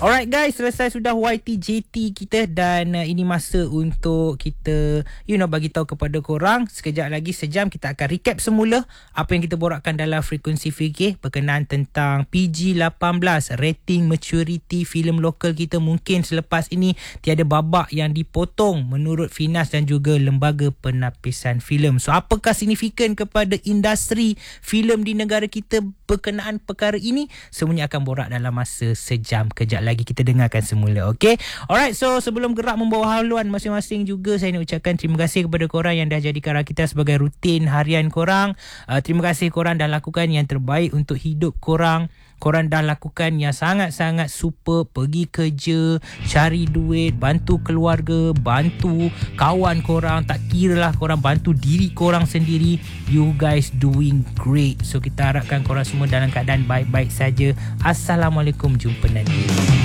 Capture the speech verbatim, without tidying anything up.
Alright guys, selesai sudah Y T J T kita dan uh, ini masa untuk kita you know bagi tahu kepada korang. Sekejap lagi sejam kita akan recap semula apa yang kita borakkan dalam Frekuensi Fikir berkenaan tentang P G lapan belas, rating maturity filem lokal kita. Mungkin selepas ini tiada babak yang dipotong menurut Finas dan juga Lembaga Penapisan Filem. So apakah signifikan kepada industri filem di negara kita berkenaan perkara ini? Semuanya akan borak dalam masa sejam. Kejap lagi kita dengarkan semula, okay? Alright, so sebelum gerak membawa haluan masing-masing juga, saya nak ucapkan terima kasih kepada korang yang dah jadikan Rakita sebagai rutin harian korang. Uh, terima kasih korang dah lakukan yang terbaik untuk hidup korang. Korang dah lakukan yang sangat-sangat super. Pergi kerja, cari duit, bantu keluarga, bantu kawan korang. Tak kira lah korang bantu diri korang sendiri. You guys doing great. So kita harapkan korang semua dalam keadaan baik-baik saja. Assalamualaikum, jumpa nanti.